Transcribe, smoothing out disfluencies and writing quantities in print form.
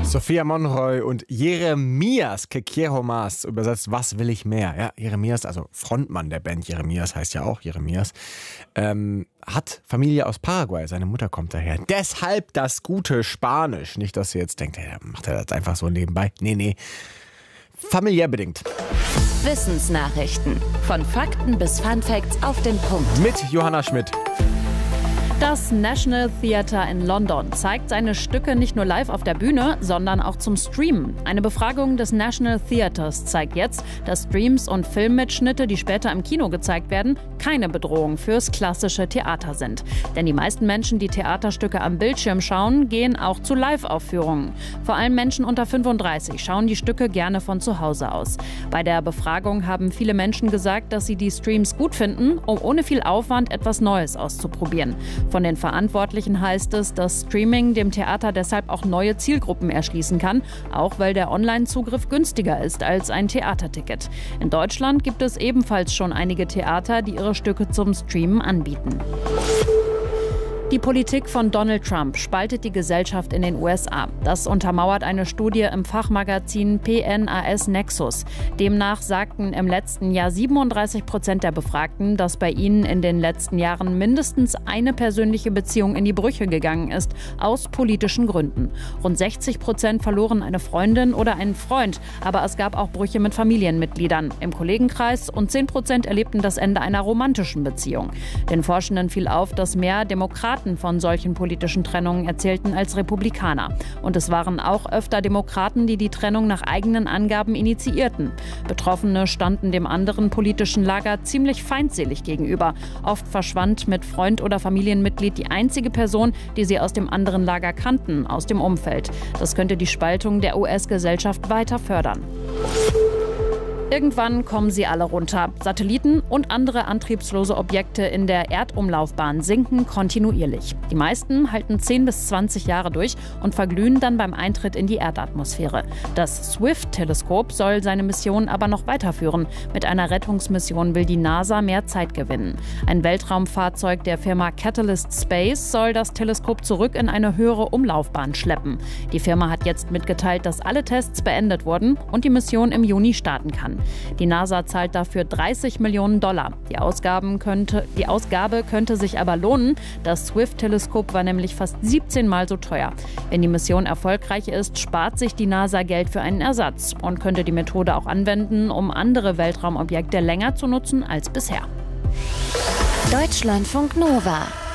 Sophia Monroy und Jeremias Kekiehomas, übersetzt Was will ich mehr? Ja, Jeremias, also Frontmann der Band Jeremias, heißt ja auch Jeremias, hat Familie aus Paraguay, seine Mutter kommt daher. Deshalb das gute Spanisch. Nicht, dass ihr jetzt denkt, hey, macht er das einfach so nebenbei. Nee, familiär bedingt. Wissensnachrichten. Von Fakten bis Funfacts auf den Punkt. Mit Johanna Schmidt. Das National Theatre in London zeigt seine Stücke nicht nur live auf der Bühne, sondern auch zum Streamen. Eine Befragung des National Theatres zeigt jetzt, dass Streams und Filmmitschnitte, die später im Kino gezeigt werden, keine Bedrohung fürs klassische Theater sind. Denn die meisten Menschen, die Theaterstücke am Bildschirm schauen, gehen auch zu Live-Aufführungen. Vor allem Menschen unter 35 schauen die Stücke gerne von zu Hause aus. Bei der Befragung haben viele Menschen gesagt, dass sie die Streams gut finden, um ohne viel Aufwand etwas Neues auszuprobieren. Von den Verantwortlichen heißt es, dass Streaming dem Theater deshalb auch neue Zielgruppen erschließen kann, auch weil der Online-Zugriff günstiger ist als ein Theaterticket. In Deutschland gibt es ebenfalls schon einige Theater, die ihre Stücke zum Streamen anbieten. Die Politik von Donald Trump spaltet die Gesellschaft in den USA. Das untermauert eine Studie im Fachmagazin PNAS Nexus. Demnach sagten im letzten Jahr 37% der Befragten, dass bei ihnen in den letzten Jahren mindestens eine persönliche Beziehung in die Brüche gegangen ist, aus politischen Gründen. Rund 60% verloren eine Freundin oder einen Freund, aber es gab auch Brüche mit Familienmitgliedern im Kollegenkreis und 10% erlebten das Ende einer romantischen Beziehung. Den Forschenden fiel auf, dass mehr Demokraten von solchen politischen Trennungen erzählten als Republikaner. Und es waren auch öfter Demokraten, die die Trennung nach eigenen Angaben initiierten. Betroffene standen dem anderen politischen Lager ziemlich feindselig gegenüber. Oft verschwand mit Freund oder Familienmitglied die einzige Person, die sie aus dem anderen Lager kannten, aus dem Umfeld. Das könnte die Spaltung der US-Gesellschaft weiter fördern. Irgendwann kommen sie alle runter. Satelliten und andere antriebslose Objekte in der Erdumlaufbahn sinken kontinuierlich. Die meisten halten 10 bis 20 Jahre durch und verglühen dann beim Eintritt in die Erdatmosphäre. Das Swift-Teleskop soll seine Mission aber noch weiterführen. Mit einer Rettungsmission will die NASA mehr Zeit gewinnen. Ein Weltraumfahrzeug der Firma Catalyst Space soll das Teleskop zurück in eine höhere Umlaufbahn schleppen. Die Firma hat jetzt mitgeteilt, dass alle Tests beendet wurden und die Mission im Juni starten kann. Die NASA zahlt dafür $30 Millionen. Die Ausgabe könnte sich aber lohnen. Das Swift-Teleskop war nämlich fast 17 Mal so teuer. Wenn die Mission erfolgreich ist, spart sich die NASA Geld für einen Ersatz und könnte die Methode auch anwenden, um andere Weltraumobjekte länger zu nutzen als bisher. Deutschlandfunk Nova